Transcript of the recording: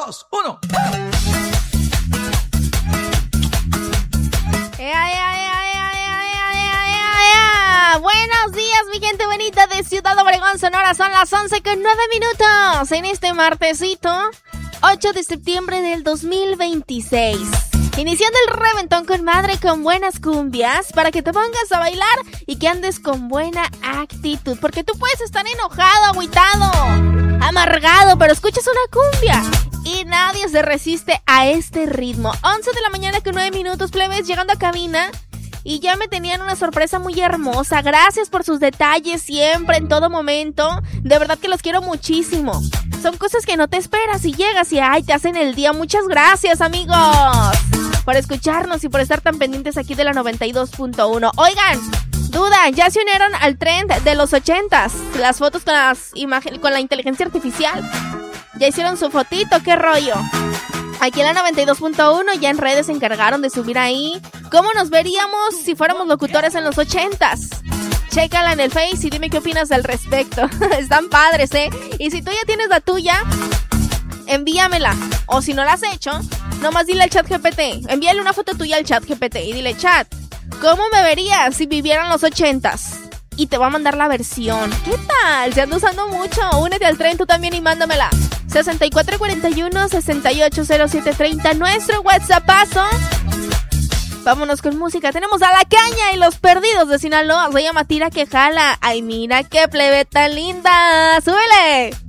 2, 1. Buenos días, mi gente bonita de Ciudad Obregón, Sonora. Son las 11:09 en este martesito 8 de septiembre del 2026. Iniciando el reventón con madre, con buenas cumbias, para que te pongas a bailar y que andes con buena actitud. Porque tú puedes estar enojado, agüitado, amargado, pero escuchas una cumbia y nadie se resiste a este ritmo. 11 de la mañana con 9 minutos, plebes, llegando a cabina. Y ya me tenían una sorpresa muy hermosa. Gracias por sus detalles siempre, en todo momento. De verdad que los quiero muchísimo. Son cosas que no te esperas y llegas y ay, te hacen el día. Muchas gracias, amigos, por escucharnos y por estar tan pendientes aquí de la 92.1. Oigan, duda, ya se unieron al trend de los 80s. Las fotos con las imágenes, con la inteligencia artificial. Ya hicieron su fotito, qué rollo. Aquí en la 92.1 ya en redes se encargaron de subir ahí cómo nos veríamos si fuéramos locutores en los 80s. Chécala en el Face y dime qué opinas al respecto. Están padres, ¿eh? Y si tú ya tienes la tuya, envíamela. O si no la has hecho, nomás dile al ChatGPT. Envíale una foto tuya al ChatGPT y dile, chat, ¿cómo me verías si vivieran los 80s? Y te va a mandar la versión. ¿Qué tal? Se anda usando mucho. Únete al tren tú también y mándamela. 6441-680730. Nuestro WhatsAppazo. Vámonos con música. Tenemos a La Caña y Los Perdidos de Sinaloa. Se llama Tira que Jala. Ay, mira qué plebe tan linda. ¡Súbele!